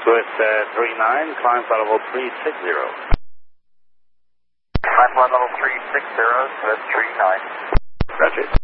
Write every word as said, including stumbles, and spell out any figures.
Swift uh, three nine, climb flight level three six zero. Climb flight level three six zero, Swift three nine. Roger.